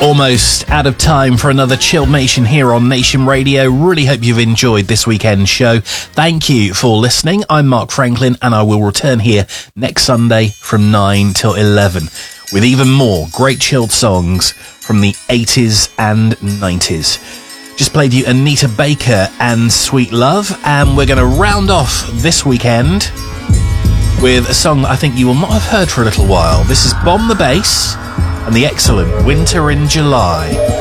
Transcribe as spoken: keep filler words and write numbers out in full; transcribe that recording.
Almost out of time for another Chilled Nation here on Nation Radio. Really hope you've enjoyed this weekend's show. Thank you for listening. I'm Mark Franklin, and I will return here next Sunday from nine till eleven with even more great chilled songs from the eighties and nineties. Just played you Anita Baker and Sweet Love, and we're going to round off this weekend with a song I think you will not have heard for a little while. This is Bomb the Bass and the excellent Winter in July.